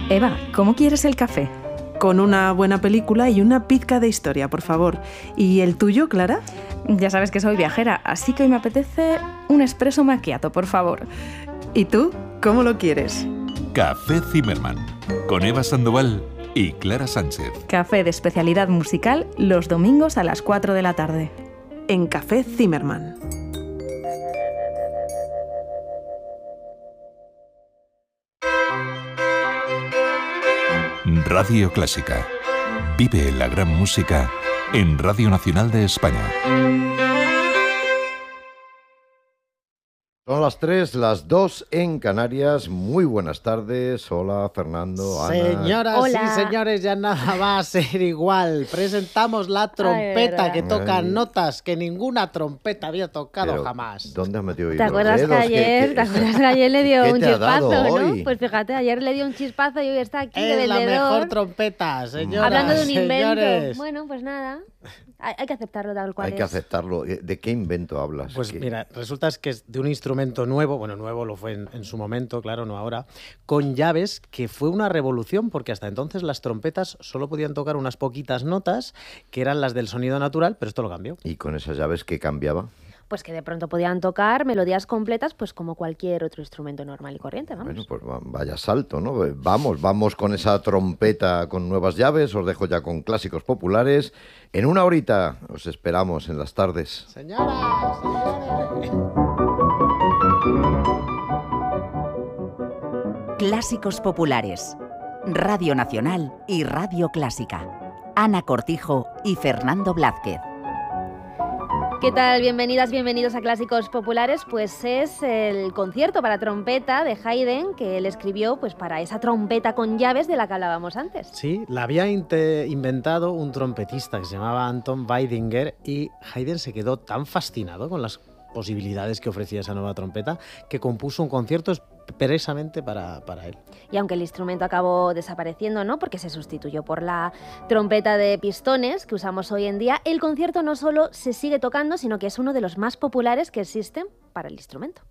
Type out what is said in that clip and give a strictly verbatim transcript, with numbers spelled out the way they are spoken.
Eva, ¿cómo quieres el café? Con una buena película y una pizca de historia, por favor. ¿Y el tuyo, Clara? Ya sabes que soy viajera, así que hoy me apetece un espresso macchiato, por favor. ¿Y tú? ¿Cómo lo quieres? Café Zimmermann, con Eva Sandoval y Clara Sánchez. Café de especialidad musical los domingos a las cuatro de la tarde. En Café Zimmermann. Radio Clásica. Vive la gran música en Radio Nacional de España. Son las tres, las dos en Canarias. Muy buenas tardes. Hola, Fernando, Ana. Señoras Hola. y señores, ya nada va a ser igual. Presentamos la trompeta Ay, que toca Ay. notas que ninguna trompeta había tocado Pero, jamás. ¿dónde has metido hoy ¿Te los acuerdas que dedos? ¿Qué- ayer, qué- ¿te acuerdas que ayer le dio ¿Qué un te ha dado chispazo, hoy? ¿no? Pues fíjate, ayer le dio un chispazo y hoy está aquí de Es la vendedor. mejor trompeta, señoras, Hablando de un invento. señores. Bueno, pues nada. Hay, hay que aceptarlo tal cual Hay es. que aceptarlo. ¿De qué invento hablas? Pues ¿Qué- mira, resulta es que es de un instrumento nuevo, bueno, nuevo lo fue en, en su momento, claro, no ahora, con llaves, que fue una revolución, porque hasta entonces las trompetas solo podían tocar unas poquitas notas, que eran las del sonido natural, pero esto lo cambió. ¿Y con esas llaves qué cambiaba? Pues que de pronto podían tocar melodías completas, pues como cualquier otro instrumento normal y corriente, vamos. Bueno, pues va- vaya salto, ¿no? Vamos, vamos con esa trompeta con nuevas llaves. Os dejo ya con clásicos populares. En una horita os esperamos en las tardes. Señoras, señores. Clásicos populares. Radio Nacional y Radio Clásica. Ana Cortijo y Fernando Blázquez. ¿Qué tal? Bienvenidas, bienvenidos a Clásicos Populares. Pues es el concierto para trompeta de Haydn que él escribió pues para esa trompeta con llaves de la que hablábamos antes. Sí, la había inte- inventado un trompetista que se llamaba Anton Weidinger y Haydn se quedó tan fascinado con las posibilidades que ofrecía esa nueva trompeta que compuso un concierto expresamente para, para él. Y aunque el instrumento acabó desapareciendo, ¿no? Porque se sustituyó por la trompeta de pistones que usamos hoy en día, el concierto no solo se sigue tocando, sino que es uno de los más populares que existen para el instrumento.